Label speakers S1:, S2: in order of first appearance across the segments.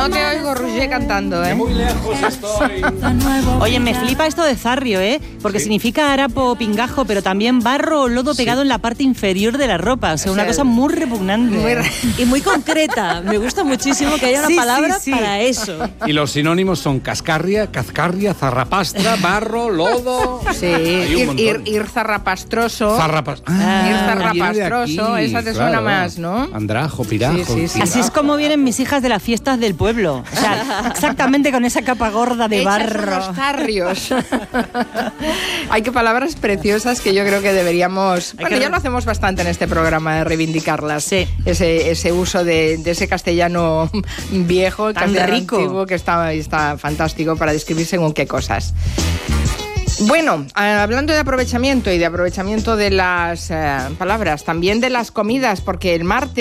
S1: No te oigo, Roger, cantando, ¿eh?
S2: Muy lejos estoy.
S3: Oye, me flipa esto de zarrio, ¿eh? Porque significa harapo o pingajo, pero también barro o lodo pegado en la parte inferior de la ropa. O sea, una cosa muy repugnante.
S4: Y muy concreta. Me gusta muchísimo que haya una palabra para eso.
S2: Y los sinónimos son cascarria, cazcarria, zarrapastra, barro, lodo.
S1: Sí, ir zarrapastroso. Ir zarrapastroso, esa te suena más, ¿no?
S2: Andrajo, pirajo.
S1: Sí.
S3: Así es como vienen mis hijas de las fiestas del pueblo. O sea, exactamente con esa capa gorda de barro.
S1: Los zarrios. Hay que palabras preciosas que yo creo que deberíamos... Bueno, ya lo hacemos bastante en este programa, de reivindicarlas.
S3: Sí.
S1: Ese uso de ese castellano viejo,
S3: tan
S1: castellano
S3: rico,
S1: antiguo, que está fantástico para describir según qué cosas. Bueno, hablando de aprovechamiento y de aprovechamiento de las palabras, también de las comidas, porque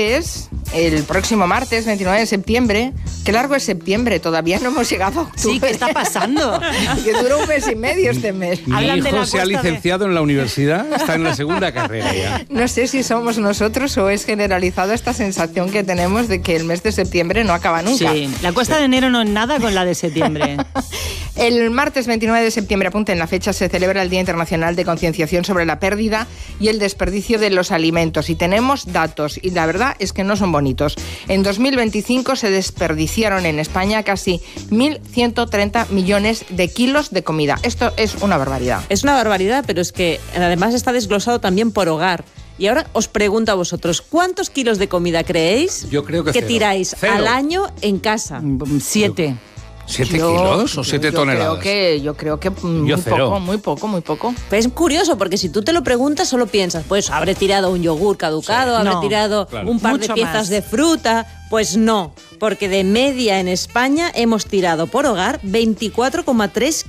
S1: el próximo martes, 29 de septiembre, qué largo es septiembre, todavía no hemos llegado a octubre.
S3: Sí, ¿qué está pasando?
S1: Que dura un mes y medio este mes.
S2: Mi hijo se ha licenciado en la universidad, está en la segunda carrera ya.
S1: No sé si somos nosotros o es generalizado esta sensación que tenemos de que el mes de septiembre no acaba nunca.
S3: Sí, la cuesta de enero no es nada con la de septiembre.
S1: El martes 29 de septiembre, apunten la fecha, se celebra el Día Internacional de Concienciación sobre la Pérdida y el Desperdicio de los Alimentos. Y tenemos datos, y la verdad es que no son bonitos. En 2025 se desperdiciaron en España casi 1.130 millones de kilos de comida. Esto es una barbaridad.
S4: Es una barbaridad, pero es que además está desglosado también por hogar. Y ahora os pregunto a vosotros, ¿cuántos kilos de comida creéis
S2: Yo creo que
S4: tiráis al año en casa?
S3: 7.
S2: ¿7 kilos o 7 toneladas?
S1: Yo creo que muy poco.
S4: Pues es curioso, porque si tú te lo preguntas, solo piensas, pues habré tirado un yogur caducado, habré tirado un par de piezas de fruta. Pues no, porque de media en España hemos tirado por hogar 24,3